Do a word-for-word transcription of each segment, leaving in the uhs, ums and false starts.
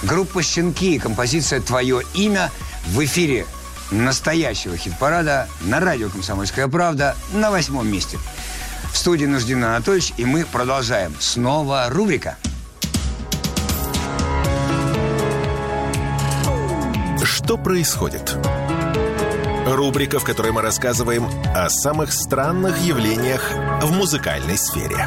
Группа «Щенки» и композиция «Твое имя» в эфире настоящего хит-парада на радио «Комсомольская правда» на восьмом месте. В студии Нуждин Анатольевич, и мы продолжаем. Снова рубрика. Что происходит? Рубрика, в которой мы рассказываем о самых странных явлениях в музыкальной сфере.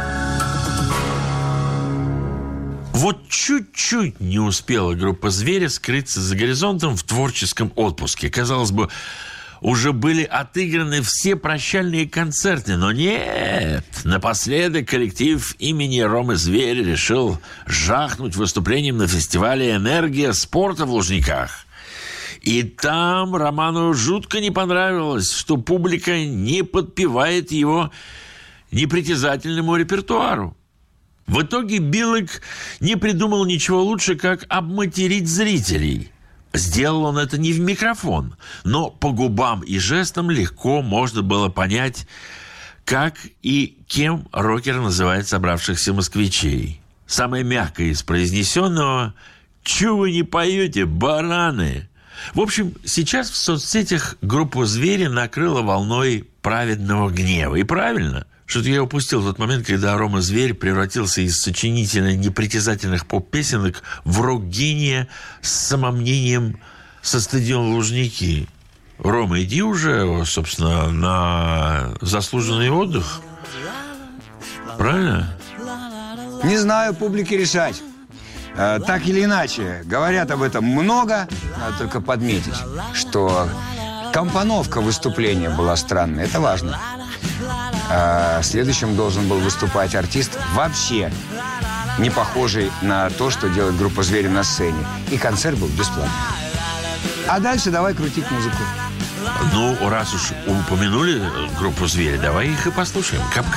Вот чуть-чуть не успела группа «Звери» скрыться за горизонтом в творческом отпуске. Казалось бы, уже были отыграны все прощальные концерты, но нет. Напоследок коллектив имени Ромы Зверя решил жахнуть выступлением на фестивале «Энергия спорта» в Лужниках. И там Роману жутко не понравилось, что публика не подпевает его непритязательному репертуару. В итоге Билык не придумал ничего лучше, как обматерить зрителей. Сделал он это не в микрофон, но по губам и жестам легко можно было понять, как и кем рокер называет собравшихся москвичей. Самое мягкое из произнесенного «Чё вы не поете, бараны?». В общем, сейчас в соцсетях группу «Звери» накрыла волной праведного гнева. И правильно, что-то я упустил тот момент, когда Рома Зверь превратился из сочинителя непритязательных поп-песенок в рок-гения с самомнением со стадиона Лужники. Рома, иди уже, собственно, на заслуженный отдых. Правильно? Не знаю, публике решать. Э, так или иначе, говорят об этом много. Надо только подметить, что компоновка выступления была странная. Это важно. А следующим должен был выступать артист, вообще не похожий на то, что делает группа «Звери» на сцене. И концерт был бесплатный. А дальше давай крутить музыку. Ну, раз уж упомянули группу «Звери», давай их и послушаем. Капкан.